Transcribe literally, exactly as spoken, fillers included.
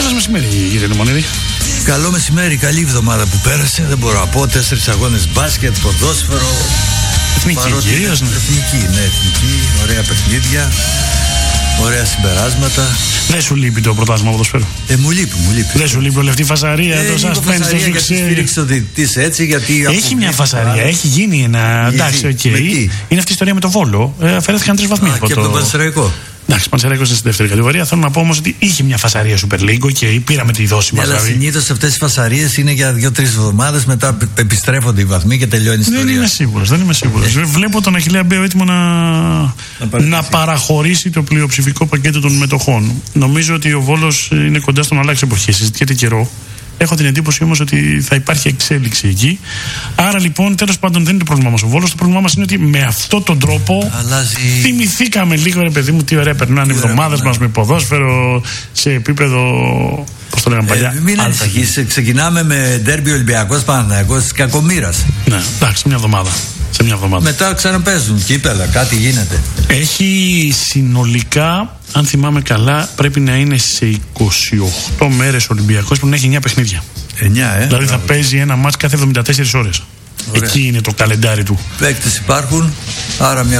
Καλό σας μεσημέρι, κύριε Λεμονίδη. Καλό μεσημέρι, καλή εβδομάδα που πέρασε. Δεν μπορώ να πω. Τέσσερις αγώνες μπάσκετ, ποδόσφαιρο. Εθνική κυρίως, ναι. Εθνική, ναι, εθνική. Ωραία παιχνίδια. Ωραία συμπεράσματα. Δεν σου λείπει το πρωτάθλημα ποδοσφαίρου? Ε, μου λείπει, μου λείπει. Δεν σου λείπει ο Λευτή Φασαρία, ε, το suspense, το γιατί στήριξε ο διαιτητής έτσι, γιατί. Έχει μια φασαρία, έχει γίνει ένα. Εντάξει, οκ. Okay. Είναι αυτή η ιστορία με το Βόλο. Ε, αφαιρέθηκαν τρεις βαθμοί. Α, από και το... από τον Πανσεραϊκό. Εντάξει, Πανσεραϊκός είναι στη δεύτερη κατηγορία. Θέλω να πω όμως ότι είχε μια φασαρία Super League και πήραμε τη δόση μας. Αλλά δηλαδή. Συνήθως αυτές οι φασαρίες είναι για δύο-τρεις εβδομάδες, μετά επιστρέφονται οι βαθμοί και τελειώνει η ιστορία. Δεν είμαι σίγουρος, δεν είμαι σίγουρος. Ε. Βλέπω τον Αχιλλέα Μπέο έτοιμο να, να, να παραχωρήσει το πλειοψηφικό πακέτο των μετοχών. Νομίζω ότι ο Βόλος είναι κοντά στο να αλλάξει εποχή. Συζητιέται καιρό. Έχω την εντύπωση όμως ότι θα υπάρχει εξέλιξη εκεί. Άρα λοιπόν, τέλος πάντων, δεν είναι το πρόβλημά μας ο Βόλος. Το πρόβλημά μας είναι ότι με αυτόν τον τρόπο αλλάζει... θυμηθήκαμε λίγο, ρε παιδί μου, τι ωραία περνάνε οι εβδομάδες μας με ποδόσφαιρο σε επίπεδο. Πώς το λέγαμε παλιά. Ε, μην ανησυχείς. Ξεκινάμε με ντέρμπι Ολυμπιακός Παναθηναϊκός κακομοίρας. Ναι, εντάξει, μια εβδομάδα. Σε μια εβδομάδα. Μετά ξαναπέζουν κύπελα, κάτι γίνεται. Έχει συνολικά, αν θυμάμαι καλά, πρέπει να είναι σε είκοσι οκτώ μέρες ο Ολυμπιακός που να έχει εννιά παιχνίδια. εννιά, ε. Δηλαδή θα Μπράβο. παίζει ένα μάτς κάθε εβδομήντα τέσσερις ώρες. Ωραία. Εκεί είναι το καλεντάρι του. Παίκτες υπάρχουν, άρα μια